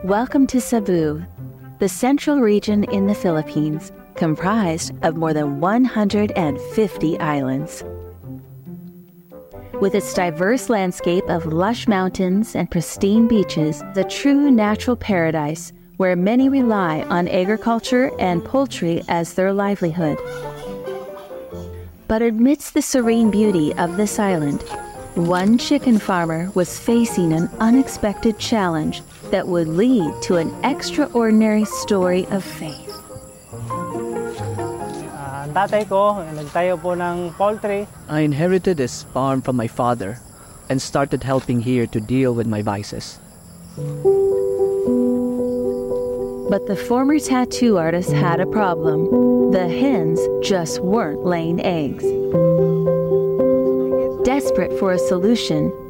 Welcome to Cebu, the central region in the Philippines, comprised of more than 150 islands. With its diverse landscape of lush mountains and pristine beaches, the true natural paradise where many rely on agriculture and poultry as their livelihood. But amidst the serene beauty of this island, one chicken farmer was facing an unexpected challenge that would lead to an extraordinary story of faith. Ang tatay ko, nagtayo po ng poultry. I inherited this farm from my father and started helping here to deal with my vices. But the former tattoo artist had a problem. The hens just weren't laying eggs. Desperate for a solution,